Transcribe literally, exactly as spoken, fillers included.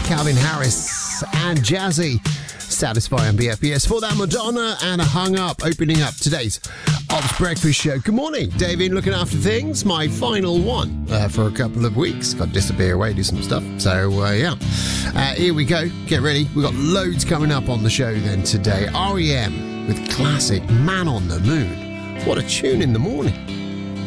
Calvin Harris and Jazzy. Satisfy on B F B S. For that, Madonna and Hung Up, opening up today's Ops Breakfast Show. Good morning, Davey, looking after things. My final one uh, for a couple of weeks. Got to disappear away, do some stuff. So, uh, yeah. Uh, here we go. Get ready. We've got loads coming up on the show then today. R E M with classic Man on the Moon. What a tune in the morning.